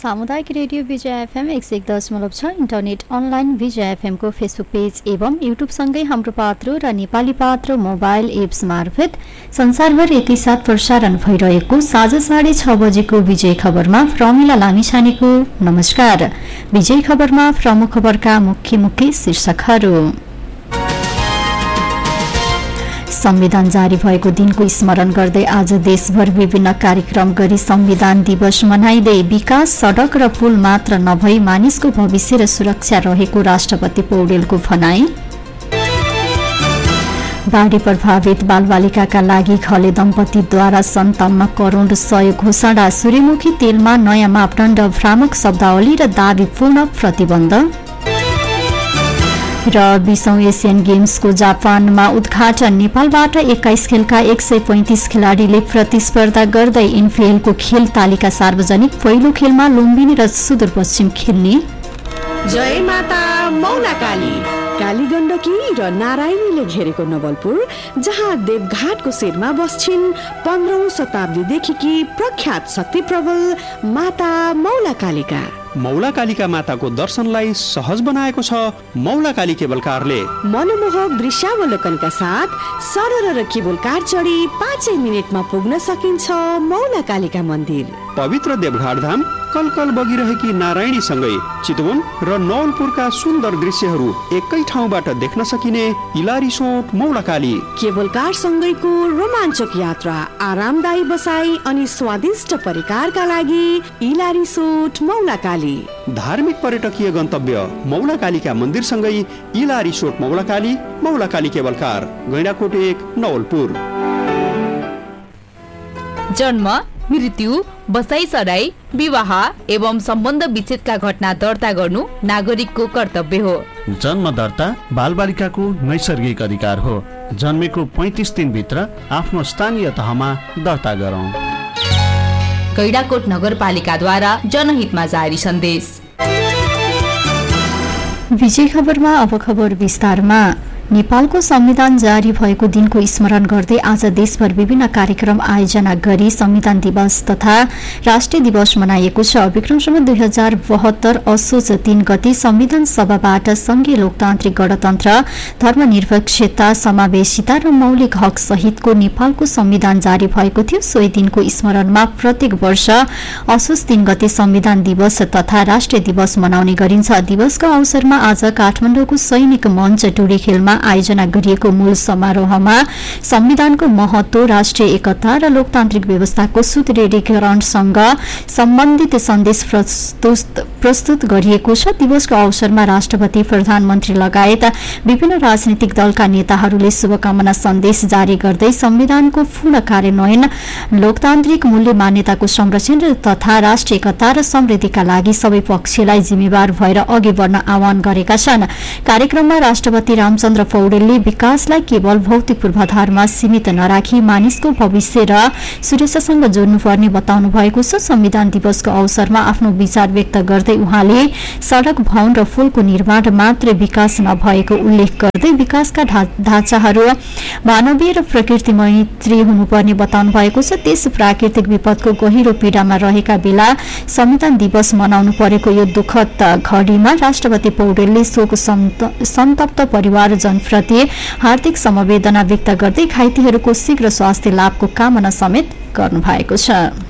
सामुदायिक रेडियो विजय FM 101.6 internet online विजय FM को Facebook page एवं युट्युब सँगै हाम्रो पात्रो र नेपाली पात्रो मोबाइल एप्स मार्फत संसारभर एकैसाथ प्रसारण भइरहेको साँझ 6:30 बजेको विजय खबरमा प्रमिला लामिछानेको नमस्कार। विजय खबरमा प्रमुख खबरका मुख्य शीर्षकहरू। संविधान जारी भएको दिनको स्मरण गर्दै आज देशभर विभिन्न कार्यक्रम गरी संविधान दिवस मनाइँदै विकास सडक र पुल मात्र नभई मानिसको भविष्य र सुरक्षा रहेको राष्ट्रपति पौडेलको भनाई। बाढी प्रभावित बालबालिकाका लागि खले दम्पतिद्वारा 57 करोड सहयोग घोषणा। सूर्यमुखी तेलमा नयाँ मापदण्ड, भ्रामक शब्दावली र दाबी पूर्ण प्रतिबन्ध। र 20औं एसियन गेम्सको जापानमा उद्घाटन। नेपालबाट 21 खेलका 135 खेलाडीले प्रतिस्पर्धा गर्दै इन्फिएलको खेल तालिका सार्वजनिक। पहिलो खेलमा लुम्बिनी र सुदूरपश्चिम खेल्ने। जय माता मौलाकाली। काली गण्डकी र नारायणीले घेरेको नवलपुर, जहाँ देवघाटको शिरमा बस्छिन् 15औं शताब्दीदेखिकी प्रख्यात शक्ति प्रबल माता मौलाकालीका। मौलाकालीका माताको दर्शनलाई सहज बनाएको छ मौलाकाली केबल कारले। मनमोहक दृश्यावलोकनका साथ सरल र केबल कार चढी 5 मिनेटमा पुग्न सकिन्छ मौलाकालीका मन्दिर। पवित्र देवघाट धाम कलकल बगिरहेकी नारायणी सँगै चितवन र नवलपुरका सुन्दर दृश्यहरू एकै ठाउँबाट देख्न सकिने इलारिसोट मौलाकाली। केबल कार सँगैको रोमाञ्चक यात्रा, आरामदायी बसाई अनि स्वादिष्ट परिकारका लागि इलारिसोट मौलाकाली। धार्मिक पर्यटकीय गन्तव्य मौलाकालीका मन्दिरसँगै इलारिसोट मौलाकाली, मौलाकाली केबल कार, गैंडाकोट 1 नवलपुर। जन्म, मृत्यु, बसाई सराई, विवाह एवं सम्बन्ध विच्छेदका घटना दर्ता गर्नु नागरिकको कर्तव्य हो। जन्म दर्ता बालबालिकाको नैसर्गिक अधिकार हो। जन्मेको 35 दिनभित्र आफ्नो स्थानीय तहमा दर्ता गरौँ। गैंडाकोट नगरपालिकाद्वारा जनहितमा जारी सन्देश। विजय खबरमा अब खबर विस्तारमा। नेपालको संविधान जारी भएको दिनको स्मरण गर्दै आज देशभर विभिन्न कार्यक्रम आयोजना गरी संविधान दिवस तथा राष्ट्रिय दिवस मनाइएको छ। विक्रम सम्वत 2072 असोज 3 गते संविधान सभाबाट संघीय लोकतान्त्रिक गणतन्त्र, धर्मनिरपेक्षता, समावेशिता र मौलिक हक सहितको नेपालको संविधान जारी भएको थियो। सोही दिनको स्मरणमा प्रत्येक वर्ष असोज 3 गते संविधान दिवस तथा राष्ट्रिय दिवस मनाउने गरिन्छ। दिवसका अवसरमा आज काठमाडौँको सैनिक मञ्च टोडी खेलमा आयोजना गरिएको मूल समारोहमा संविधानको महत्व, राष्ट्रिय एकता र लोकतान्त्रिक व्यवस्थाको सुदृढीकरणसँग सम्बन्धित सन्देश प्रस्तुत गरिएको छ। दिवसको अवसरमा राष्ट्रपति, प्रधानमन्त्री लगायत विभिन्न राजनीतिक दलका नेताहरूले शुभकामना सन्देश जारी गर्दै संविधानको पूर्ण कार्यान्वयन, लोकतान्त्रिक मूल्य मान्यताको संरक्षण तथा राष्ट्रिय एकता र समृद्धिका लागि सबै पक्षलाई जिम्मेवार भएर अघि बढ्न आह्वान गरेका छन्। कार्यक्रममा राष्ट्रपति रामचन्द्र पौडेलले विकासलाई केवल भौतिक पूर्वाधारमा सीमित नराखी मानिसको भविष्य र सुरक्षासँग जोड्नुपर्ने बताउनु भएको छ। संविधान दिवसको अवसरमा आफ्नो विचार व्यक्त गर्दै उहाँले सडक, भवन र पुलको निर्माण मात्रै विकास नभएको उल्लेख गर्दै विकासका ढाँचाहरू मानवीय र प्रकृति मैत्री हुनुपर्ने बताउनु भएको छ। त्यस प्राकृतिक विपदको गहिरो पीडामा रहेका बेला संविधान दिवस मनाउनु परेको यो दुःखद घडीमा राष्ट्रपति पौडेलले शोक सन्तप्त परिवारजनप्रति हार्दिक समवेदना व्यक्त गर्दै घाइतेहरूको शीघ्र स्वास्थ्य लाभको कामना समेत गर्नुभएको छ।